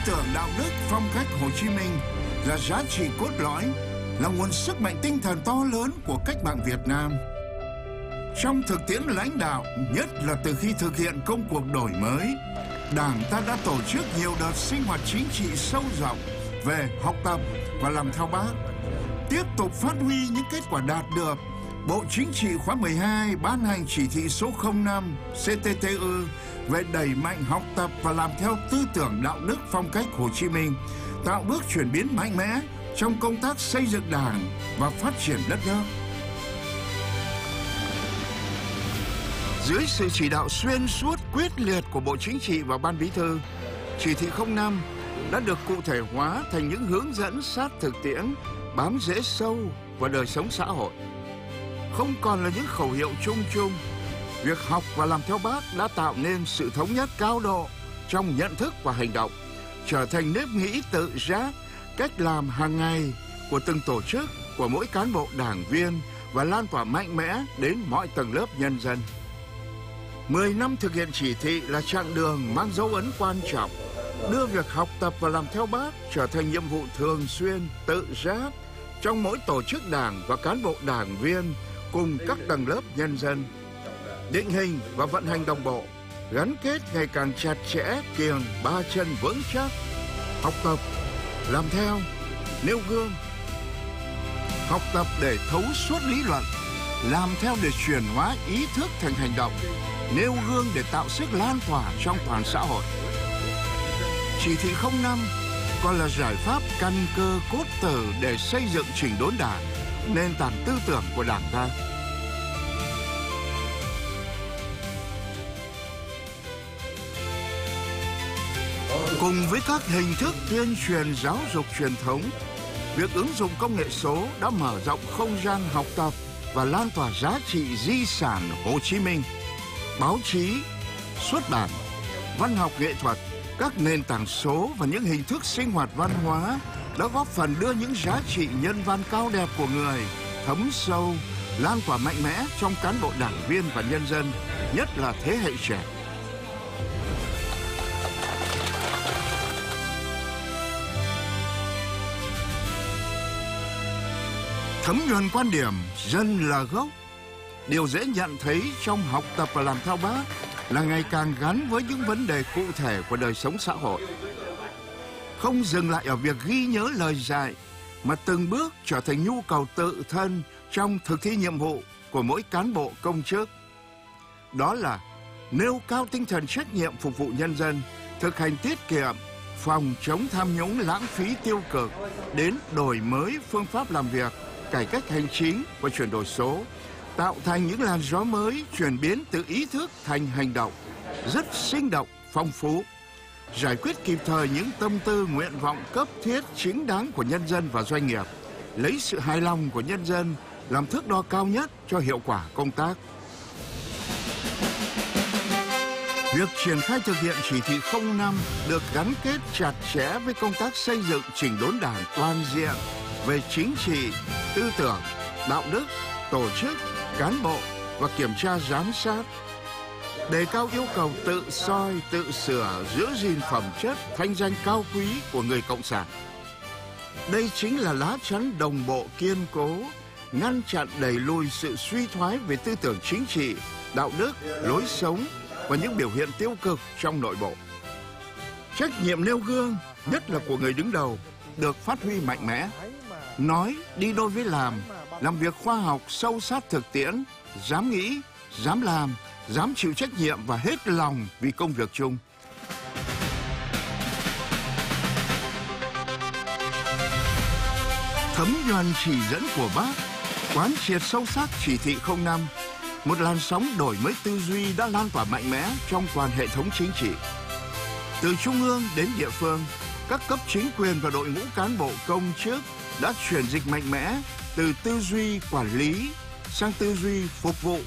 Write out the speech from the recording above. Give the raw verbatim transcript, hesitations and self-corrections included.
tưởng đạo đức phong cách Hồ Chí Minh là giá trị cốt lõi, là nguồn sức mạnh tinh thần to lớn của cách mạng Việt Nam. Trong thực tiễn lãnh đạo, nhất là từ khi thực hiện công cuộc đổi mới, Đảng ta đã tổ chức nhiều đợt sinh hoạt chính trị sâu rộng về học tập và làm theo Bác. Tiếp tục phát huy những kết quả đạt được, Bộ Chính trị khóa mười hai ban hành chỉ thị số không năm C T T U về đẩy mạnh học tập và làm theo tư tưởng đạo đức phong cách Hồ Chí Minh, tạo bước chuyển biến mạnh mẽ trong công tác xây dựng Đảng và phát triển đất nước. Dưới sự chỉ đạo xuyên suốt quyết liệt của Bộ Chính trị và Ban Bí thư, chỉ thị không năm đã được cụ thể hóa thành những hướng dẫn sát thực tiễn, bám rễ sâu vào đời sống xã hội. Không còn là những khẩu hiệu chung chung, việc học và làm theo Bác đã tạo nên sự thống nhất cao độ trong nhận thức và hành động, trở thành nếp nghĩ tự giác, cách làm hàng ngày của từng tổ chức, của mỗi cán bộ đảng viên và lan tỏa mạnh mẽ đến mọi tầng lớp nhân dân. Mười năm thực hiện chỉ thị là chặng đường mang dấu ấn quan trọng, đưa việc học tập và làm theo Bác trở thành nhiệm vụ thường xuyên, tự giác trong mỗi tổ chức đảng và cán bộ đảng viên cùng các tầng lớp nhân dân. Định hình và vận hành đồng bộ, gắn kết ngày càng chặt chẽ, kiềng ba chân vững chắc. Học tập, làm theo, nêu gương. Học tập để thấu suốt lý luận, làm theo để chuyển hóa ý thức thành hành động, nêu gương để tạo sức lan tỏa trong toàn xã hội. Chỉ thị không năm còn là giải pháp căn cơ cốt tử để xây dựng chỉnh đốn Đảng, nền tảng tư tưởng của Đảng ta. Cùng với các hình thức tuyên truyền giáo dục truyền thống, việc ứng dụng công nghệ số đã mở rộng không gian học tập và lan tỏa giá trị di sản Hồ Chí Minh. Báo chí, xuất bản, văn học nghệ thuật, các nền tảng số và những hình thức sinh hoạt văn hóa đã góp phần đưa những giá trị nhân văn cao đẹp của người thấm sâu, lan tỏa mạnh mẽ trong cán bộ đảng viên và nhân dân, nhất là thế hệ trẻ. Thấm nhuần quan điểm dân là gốc. Điều dễ nhận thấy trong học tập và làm theo Bác là ngày càng gắn với những vấn đề cụ thể của đời sống xã hội. Không dừng lại ở việc ghi nhớ lời dạy, mà từng bước trở thành nhu cầu tự thân trong thực thi nhiệm vụ của mỗi cán bộ công chức. Đó là nêu cao tinh thần trách nhiệm phục vụ nhân dân, thực hành tiết kiệm, phòng chống tham nhũng lãng phí tiêu cực, đến đổi mới phương pháp làm việc, cải cách hành chính và chuyển đổi số, tạo thành những làn gió mới chuyển biến từ ý thức thành hành động, rất sinh động, phong phú, giải quyết kịp thời những tâm tư nguyện vọng cấp thiết chính đáng của nhân dân và doanh nghiệp, lấy sự hài lòng của nhân dân làm thước đo cao nhất cho hiệu quả công tác. Việc triển khai thực hiện chỉ thị không năm được gắn kết chặt chẽ với công tác xây dựng chỉnh đốn Đảng toàn diện về chính trị, tư tưởng, đạo đức, tổ chức, cán bộ và kiểm tra giám sát, đề cao yêu cầu tự soi, tự sửa, giữ gìn phẩm chất, thanh danh cao quý của người Cộng sản. Đây chính là lá chắn đồng bộ kiên cố, ngăn chặn đẩy lùi sự suy thoái về tư tưởng chính trị, đạo đức, lối sống và những biểu hiện tiêu cực trong nội bộ. Trách nhiệm nêu gương, nhất là của người đứng đầu, được phát huy mạnh mẽ. Nói đi đôi với làm, làm việc khoa học sâu sát thực tiễn, dám nghĩ, dám làm, dám chịu trách nhiệm và hết lòng vì công việc chung. Thấm nhuần chỉ dẫn của Bác, quán triệt sâu sắc chỉ thị không năm, một làn sóng đổi mới tư duy đã lan tỏa mạnh mẽ trong toàn hệ thống chính trị. Từ trung ương đến địa phương, các cấp chính quyền và đội ngũ cán bộ công chức đã chuyển dịch mạnh mẽ từ tư duy quản lý sang tư duy phục vụ